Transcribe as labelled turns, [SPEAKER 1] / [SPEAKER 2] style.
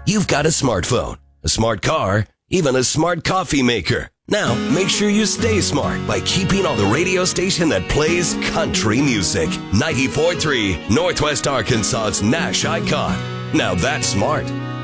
[SPEAKER 1] You've got a smartphone, a smart car, even a smart coffee maker. Now, make sure you stay smart by keeping on the radio station that plays country music. 94.3, Northwest Arkansas's Nash icon. Now that's smart.